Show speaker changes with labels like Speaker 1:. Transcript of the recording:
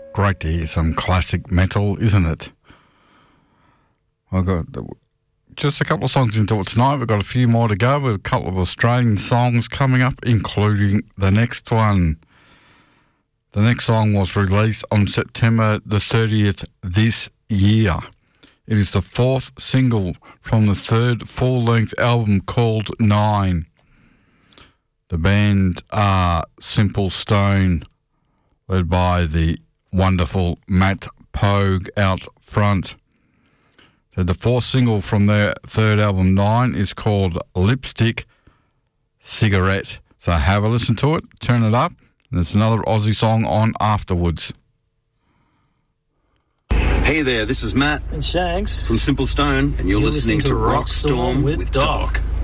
Speaker 1: Great to hear some classic metal, isn't it? I've got just a couple of songs into it tonight. We've got a few more to go with a couple of Australian songs coming up, including the next one. The next song was released on September the 30th this year. It is the fourth single from the third full-length album called Nine. The band are Simple Stone, led by the wonderful Matt Pogue out front. So the fourth single from their third album, Nine, is called Lipstick Cigarette. So have a listen to it, turn it up, and there's another Aussie song on afterwards.
Speaker 2: Hey there, this is Matt
Speaker 3: and Shags
Speaker 2: from Simple Stone, and you're listening to Rockstorm with Doc.